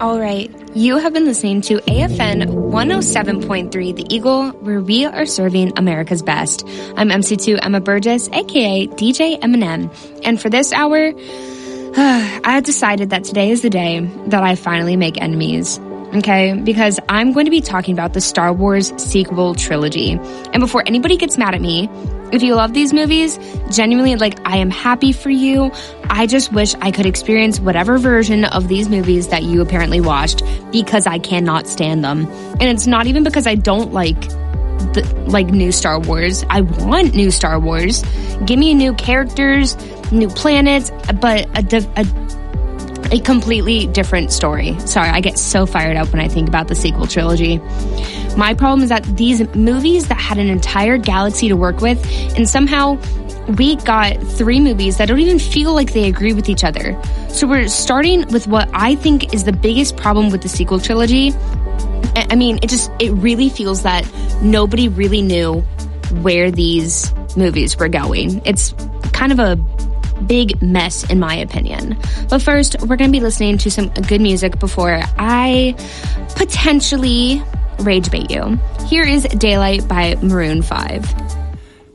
All right, you have been listening to AFN 107.3 The Eagle, where we are serving America's best. I'm MC2 Emma Burgess, aka DJ Eminem, and for this hour, I decided that today is the day that I finally make enemies. Okay, because I'm going to be talking about the Star Wars sequel trilogy. And before anybody gets mad at me, if you love these movies, genuinely, I am happy for you. I just wish I could experience whatever version of these movies that you apparently watched, because I cannot stand them. And it's not even because I don't like new Star Wars. I want new Star Wars. Give me new characters, new planets, but a completely different story. Sorry, I get so fired up when I think about the sequel trilogy. My problem is that these movies that had an entire galaxy to work with, and somehow we got 3 movies that don't even feel like they agree with each other. So we're starting with what I think is the biggest problem with the sequel trilogy. I mean, it really feels that nobody really knew where these movies were going. It's kind of a big mess, in my opinion. But first, we're going to be listening to some good music before I potentially rage bait you. Here is Daylight by Maroon 5.